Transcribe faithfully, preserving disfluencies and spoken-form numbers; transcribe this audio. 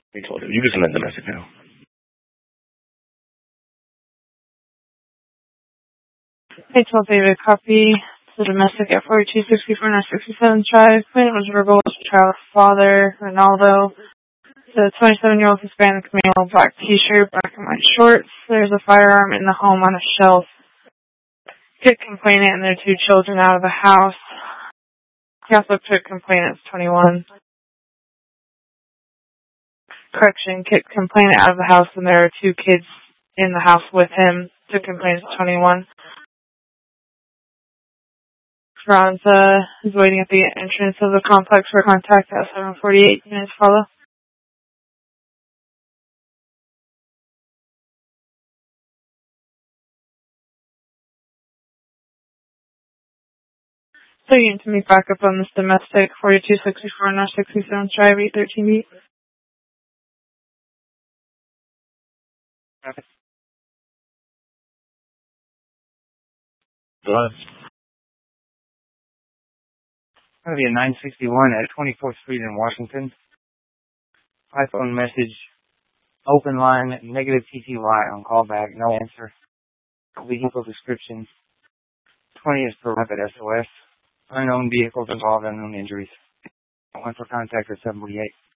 We told you. You can send that domestic now. Hey, twelve David, copy to domestic at forty-two sixty-four North sixty-seventh Drive. Complainant was verbal with child father, Ronaldo. The twenty-seven-year-old Hispanic male, black t-shirt, black and white shorts. There's a firearm in the home on a shelf. Took complainant and their two children out of the house. He also took complainant's twenty-one. Correction, kicked complainant out of the house and there are two kids in the house with him. Took complainant's twenty-one. Franza is waiting at the entrance of the complex for contact at seven forty-eight. Minutes follow. So you need to meet back up on this domestic, forty-two sixty-four North sixty-seventh Drive, eight thirteen B. Okay. Go ahead. It's going to be a nine sixty-one at twenty-fourth Street in Washington. iPhone message, open line, negative T T Y on callback, no answer. Vehicle description, twenty is for rapid S O S. Unknown vehicles involved, unknown injuries. One for contact at seven forty-eight.